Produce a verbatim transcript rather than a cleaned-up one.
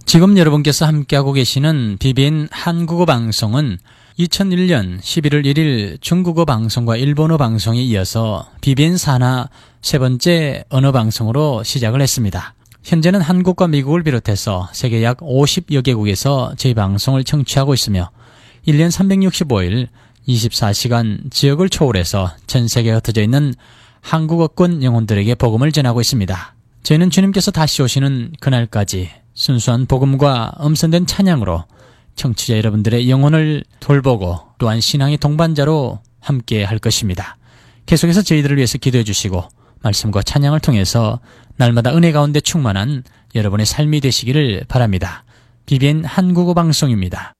지금 여러분께서 함께하고 계시는 비비엔 한국어 방송은 이천일 년 십일월 일일 중국어 방송과 일본어 방송에 이어서 비비엔 산하 세 번째 언어 방송으로 시작을 했습니다. 현재는 한국과 미국을 비롯해서 세계 약 오십여 개국에서 저희 방송을 청취하고 있으며 일 년 삼백육십오일 이십사 시간 지역을 초월해서 전 세계에 흩어져 있는 한국어권 영혼들에게 복음을 전하고 있습니다. 저희는 주님께서 다시 오시는 그날까지 순수한 복음과 엄선된 찬양으로 청취자 여러분들의 영혼을 돌보고 또한 신앙의 동반자로 함께 할 것입니다. 계속해서 저희들을 위해서 기도해 주시고 말씀과 찬양을 통해서 날마다 은혜 가운데 충만한 여러분의 삶이 되시기를 바랍니다. 비비엔 한국어 방송입니다.